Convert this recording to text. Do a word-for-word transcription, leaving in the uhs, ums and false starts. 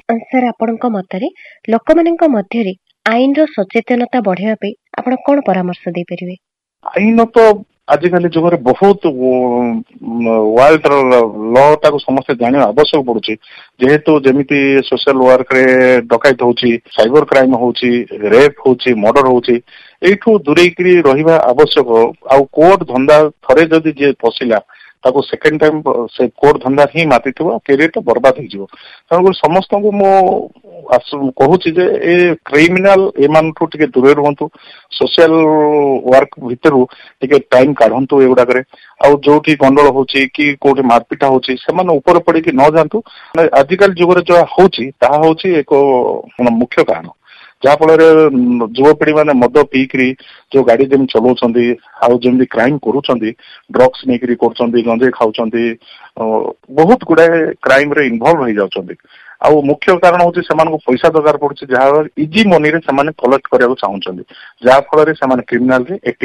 Sir आपणଙ୍କ ମତରେ ଲୋକମାନଙ୍କ ମଧ୍ୟରେ ଆଇନର ସଚେତନତା ବଢାଇବା ପାଇଁ ଆପଣ କଣ ପରାମର୍ଶ ଦେଇପାରିବେ? ଆଇନ ତ ଆଜିକାଲି ଯୁଗରେ ବହୁତ ୱାର୍ଲଡ ର ଲ ଟାକୁ ସମସ୍ତେ ଜାଣିବା ଆବଶ୍ୟକ ପଡୁଛି ଯେହେତୁ ଯେମିତି ସୋସିଆଲ ୱାର୍କ ରେ ଡକାୟତ ହଉଛି, ସାଇବର କ୍ରାଇମ ହଉଛି, ରେପ୍ ହଉଛି, ମର୍ଡର ହଉଛି, ଏଇଠୁ ଦୂରେଇକିରି ରହିବା ଆବଶ୍ୟକ। ଆଉ କୋର୍ଟ ଧନ୍ଦା ଥରେ ଯଦି ଯିଏ ପଶିଲା ତାକୁ ସେକେଣ୍ଡ ଟାଇମ ସେ କୋର୍ଟ ଧନ୍ଦା ହିଁ ମାତିଥିବ, କ୍ୟାରିୟର ଟା ବର୍ବାଦ ହେଇଯିବ। ତେଣୁକରି ସମସ୍ତଙ୍କୁ ମୁଁ କହୁଛି ଯେ ଏ କ୍ରିମିନାଲ ଏମାନଠୁ ଟିକେ ଦୂରରେ ରୁହନ୍ତୁ, ସୋସିଆଲ ୱାର୍କ ଭିତରୁ ଟିକେ ଟାଇମ କାଢନ୍ତୁ ଏଗୁଡାକରେ। ଆଉ ଯୋଉଠି ଗଣ୍ଡଗୋଳ ହଉଛି କି କୋଉଠି ମାରପିଟା ହଉଛି ସେମାନେ ଉପରେ ପଡିକି ନ ଯାଆନ୍ତୁ। ଆଜିକାଲି ଯୁଗରେ ଯାହା ହଉଛି ତାହା ହଉଛି ଏକ ମୁଖ୍ୟ କାରଣ, ଯାହା ଫଳରେ ଯୁବପିଢି ମାନେ ମଦ ପିଇକିରି ଯୋଉ ଗାଡି ଯେମିତି ଚଲାଉଛନ୍ତି, ଆଉ ଯେମିତି କ୍ରାଇମ କରୁଛନ୍ତି, ଡ୍ରଗ୍ସ ନେଇକିରି କରୁଛନ୍ତି, ଗଞ୍ଜେଇ ଖାଉଛନ୍ତି, ବହୁତ ଗୁଡାଏ କ୍ରାଇମ ରେ ଇନଭଲଭ ହେଇଯାଉଛନ୍ତି। ଆଉ ମୁଖ୍ୟ କାରଣ ହଉଛି ସେମାନଙ୍କୁ ପଇସା ଦରକାର ପଡୁଛି, ଯାହା ଇଜି ମନିରେ ସେମାନେ କଲେକ୍ଟ କରିବାକୁ ଚାହୁଁଛନ୍ତି, ଯାହା ଫଳରେ ସେମାନେ କ୍ରିମିନାଲ ରେ